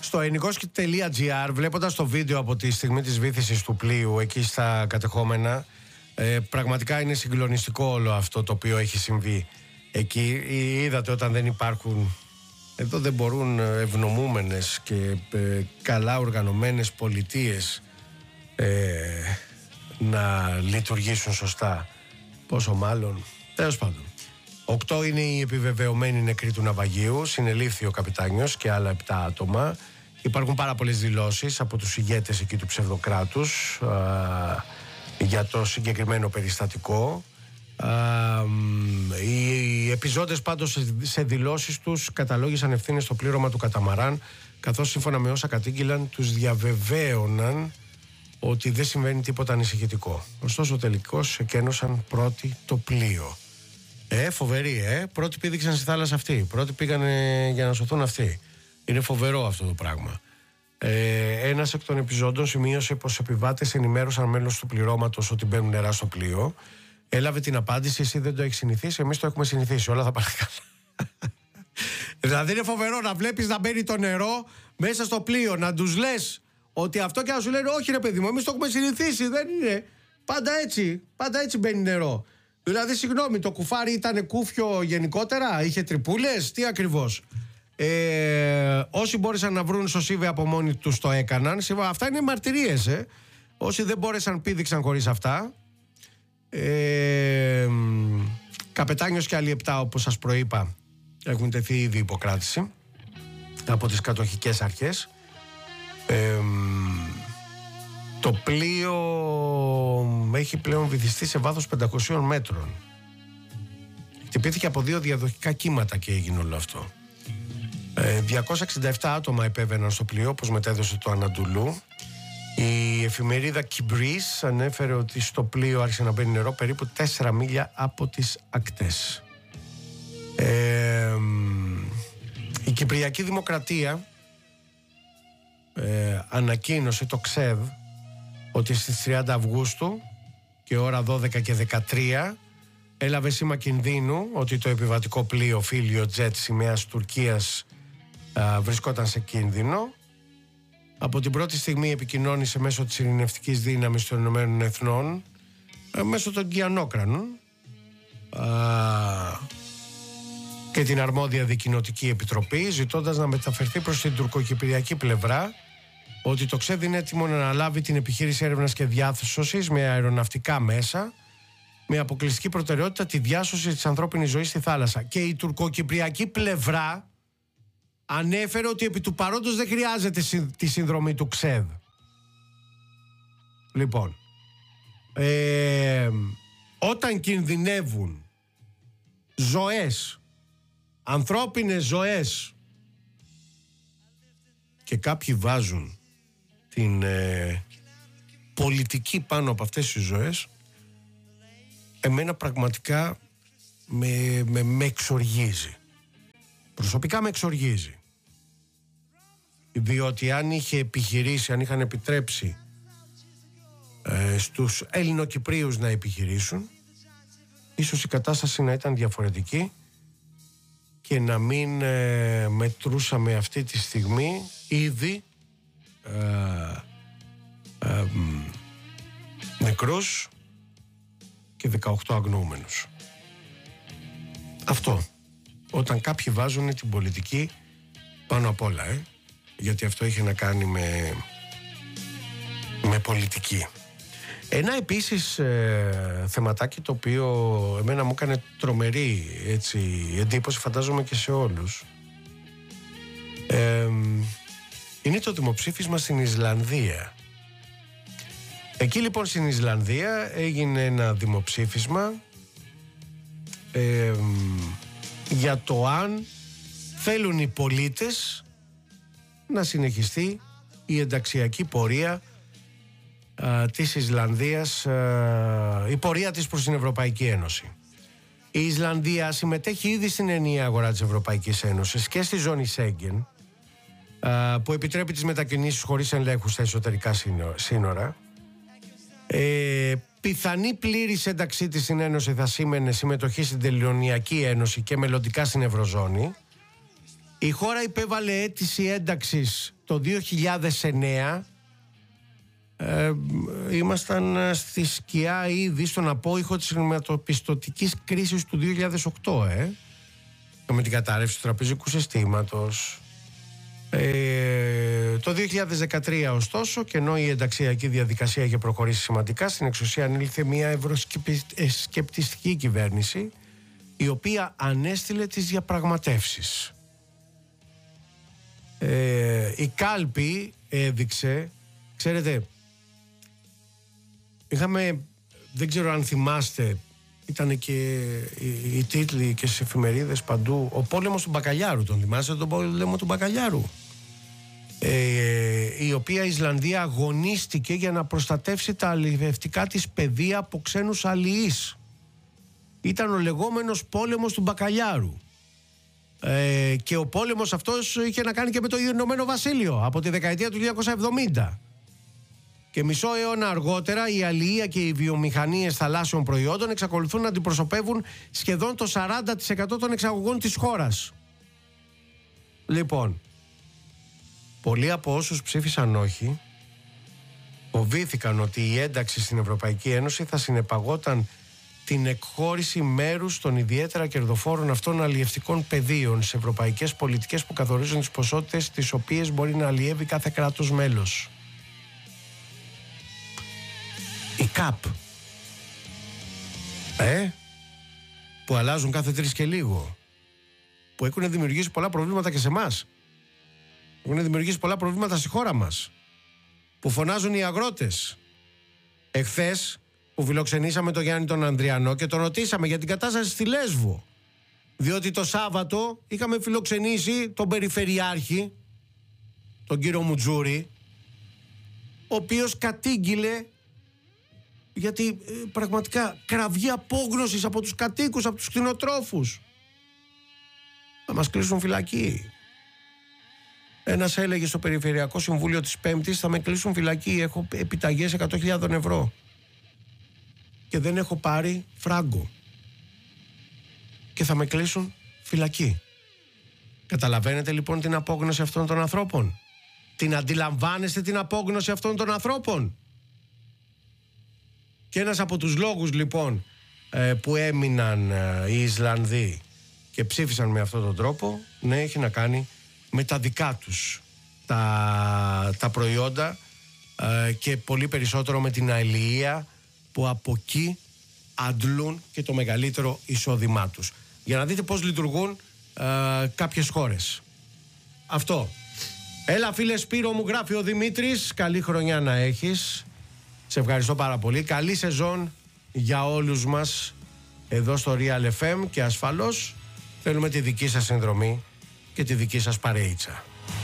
Στο ενικός.gr, βλέποντας το βίντεο από τη στιγμή της βύθισης του πλοίου εκεί στα κατεχόμενα, πραγματικά είναι συγκλονιστικό όλο αυτό το οποίο έχει συμβεί εκεί. Είδατε όταν δεν υπάρχουν, εδώ δεν μπορούν ευνομούμενες και καλά οργανωμένες πολιτείες να λειτουργήσουν σωστά. Πόσο μάλλον, τέλος πάντων. 8 είναι οι επιβεβαιωμένοι νεκροί του ναυαγίου. Συνελήφθη ο καπιτάνιος και άλλα 7 άτομα. Υπάρχουν πάρα πολλές δηλώσεις από τους ηγέτες εκεί του ψευδοκράτους για το συγκεκριμένο περιστατικό. Οι επιζώντες πάντως σε δηλώσεις τους καταλόγησαν ευθύνες στο πλήρωμα του καταμαράν, καθώς σύμφωνα με όσα κατήγγυλαν τους διαβεβαίωναν ότι δεν συμβαίνει τίποτα ανησυχητικό. Ωστόσο τελικώς εκένωσαν πρώτοι το πλοίο. Φοβερή, πρώτοι πήδηξαν στη θάλασσα αυτοί. Πρώτοι πήγαν για να σωθούν αυτοί. Είναι φοβερό αυτό το πράγμα. Ένας εκ των επιζώντων σημείωσε πως επιβάτες ενημέρωσαν μέλος του πληρώματος ότι μπαίνουν νερά στο πλοίο. Έλαβε την απάντηση: εσύ δεν το έχεις συνηθίσει, εμείς το έχουμε συνηθίσει. Όλα θα πάνε καλά. Δηλαδή είναι φοβερό να βλέπεις να μπαίνει το νερό μέσα στο πλοίο, να τους λες ότι αυτό και να σου λένε: όχι ρε παιδί μου, εμείς το έχουμε συνηθίσει. Δεν είναι. Πάντα έτσι μπαίνει νερό. Δηλαδή, συγγνώμη, το κουφάρι ήταν κούφιο γενικότερα, είχε τρυπούλες, τι ακριβώς. Όσοι μπόρεσαν να βρουν σωσίβε από μόνοι τους το έκαναν. Αυτά είναι μαρτυρίες. Όσοι δεν μπόρεσαν πήδηξαν χωρίς αυτά. Καπετάνιος και άλλοι 7, όπως σας προείπα, έχουν τεθεί ήδη υποκράτηση από τις κατοχικές αρχές. Το πλοίο έχει πλέον βυθιστεί σε βάθος 500 μέτρων. Χτυπήθηκε από 2 διαδοχικά κύματα και έγινε όλο αυτό. 267 άτομα επέβαιναν στο πλοίο, όπως μετέδωσε το Αναντουλού. Η εφημερίδα Κιμπρίς ανέφερε ότι στο πλοίο άρχισε να μπαίνει νερό περίπου 4 μίλια από τις ακτές. Η Κυπριακή Δημοκρατία ανακοίνωσε, το ΞΕΔ, ότι στις 30 Αυγούστου και ώρα 12 και 13 έλαβε σήμα κινδύνου ότι το επιβατικό πλοίο Φίλιο Τζετ σημαίας Τουρκίας βρισκόταν σε κίνδυνο. Από την πρώτη στιγμή επικοινώνησε μέσω της ειρηνευτικής δύναμης των Ηνωμένων Εθνών, μέσω των Κιανόκρανων και την αρμόδια δικοινοτική επιτροπή, ζητώντας να μεταφερθεί προς την τουρκοκυπριακή πλευρά ότι το ΞΕΔ είναι έτοιμο να αναλάβει την επιχείρηση έρευνας και διάσωσης με αεροναυτικά μέσα, με αποκλειστική προτεραιότητα τη διάσωση της ανθρώπινης ζωής στη θάλασσα. Και η τουρκοκυπριακή πλευρά ανέφερε ότι επί του παρόντος δεν χρειάζεται τη συνδρομή του ΞΕΔ. Λοιπόν, όταν κινδυνεύουν ζωές, ανθρώπινες ζωές, και κάποιοι βάζουν την πολιτική πάνω από αυτές τις ζωές, εμένα πραγματικά με εξοργίζει. Προσωπικά με εξοργίζει. Διότι αν είχε επιχειρήσει, αν είχαν επιτρέψει στους Ελληνοκυπρίους να επιχειρήσουν, ίσως η κατάσταση να ήταν διαφορετική και να μην μετρούσαμε αυτή τη στιγμή ήδη νεκρούς και 18 αγνοούμενους. Αυτό, όταν κάποιοι βάζουν την πολιτική πάνω απ' όλα, γιατί αυτό έχει να κάνει με πολιτική. Ένα επίσης θεματάκι το οποίο εμένα μου έκανε τρομερή εντύπωση, φαντάζομαι και σε όλους, είναι το δημοψήφισμα στην Ισλανδία. Εκεί λοιπόν στην Ισλανδία έγινε ένα δημοψήφισμα για το αν θέλουν οι πολίτες να συνεχιστεί η ενταξιακή πορεία της Ισλανδίας, η πορεία της προς την Ευρωπαϊκή Ένωση. Η Ισλανδία συμμετέχει ήδη στην ενιαία αγορά της Ευρωπαϊκής Ένωσης και στη ζώνη Σέγγεν, που επιτρέπει τις μετακινήσεις χωρίς ελέγχους στα εσωτερικά σύνορα. Πιθανή πλήρης ένταξή της στην Ένωση θα σήμαινε συμμετοχή στην Τελωνειακή Ένωση και μελλοντικά στην Ευρωζώνη. Η χώρα υπέβαλε αίτηση ένταξης το 2009. Ήμασταν στη σκιά ήδη στον απόϊχο της χρηματοπιστωτικής κρίσης του 2008 με την κατάρρευση του τραπεζικού συστήματος. Το 2013 ωστόσο, και ενώ η ενταξιακή διαδικασία είχε προχωρήσει σημαντικά, στην εξουσία ανήλθε μια ευρωσκεπτιστική κυβέρνηση, η οποία ανέστηλε τις διαπραγματεύσεις. Η κάλπη έδειξε, ξέρετε, είχαμε, δεν ξέρω αν θυμάστε, ήταν και οι τίτλοι και στις εφημερίδες παντού, ο πόλεμος του Μπακαλιάρου, τον θυμάστε τον πόλεμο του Μπακαλιάρου, η οποία η Ισλανδία αγωνίστηκε για να προστατεύσει τα αλλιευτικά της πεδία από ξένους αλλιείς. Ήταν ο λεγόμενος πόλεμος του Μπακαλιάρου. Και ο πόλεμος αυτός είχε να κάνει και με το Ηνωμένο Βασίλειο από τη δεκαετία του 1970. Και μισό αιώνα αργότερα η αλληλεία και οι βιομηχανίες θαλάσσιων προϊόντων εξακολουθούν να αντιπροσωπεύουν σχεδόν το 40% των εξαγωγών της χώρας. Λοιπόν, πολλοί από όσους ψήφισαν όχι φοβήθηκαν ότι η ένταξη στην Ευρωπαϊκή Ένωση θα συνεπαγόταν την εκχώρηση μέρους των ιδιαίτερα κερδοφόρων αυτών αλλιευτικών πεδίων σε ευρωπαϊκές πολιτικές που καθορίζουν τις ποσότητες τις οποίες μπορεί να αλλιεύει κάθε κράτος μέλος. Η ΚΑΠ που αλλάζουν κάθε 3 και λίγο, που έχουν δημιουργήσει πολλά προβλήματα και σε εμάς, έχουν δημιουργήσει πολλά προβλήματα στη χώρα μας, που φωνάζουν οι αγρότες. Εχθές που φιλοξενήσαμε τον Γιάννη τον Ανδριανό και τον ρωτήσαμε για την κατάσταση στη Λέσβο, διότι το Σάββατο είχαμε φιλοξενήσει τον Περιφερειάρχη, τον κύριο Μουτζούρη, ο οποίος κατήγγειλε γιατί πραγματικά κραυγή απόγνωσης από τους κατοίκους, από τους κτηνοτρόφους. Θα μας κλείσουν φυλακή. Ένας έλεγε στο Περιφερειακό Συμβούλιο της Πέμπτης, θα με κλείσουν φυλακή, έχω επιταγές 100.000 ευρώ και δεν έχω πάρει φράγκο και θα με κλείσουν φυλακή. Καταλαβαίνετε λοιπόν την απόγνωση αυτών των ανθρώπων? Την αντιλαμβάνεστε την απόγνωση αυτών των ανθρώπων? Και ένας από τους λόγους λοιπόν που έμειναν οι Ισλανδοί και ψήφισαν με αυτόν τον τρόπο, ναι, έχει να κάνει με τα δικά τους τα προϊόντα και πολύ περισσότερο με την αλληλεία που από εκεί αντλούν και το μεγαλύτερο εισόδημά τους. Για να δείτε πώς λειτουργούν κάποιες χώρες. Αυτό. Έλα φίλε Σπύρο, μου γράφει ο Δημήτρης, καλή χρονιά να έχεις. Σε ευχαριστώ πάρα πολύ. Καλή σεζόν για όλους μας εδώ στο Real FM και ασφαλώς θέλουμε τη δική σας συνδρομή και τη δική σας παρεΐτσα.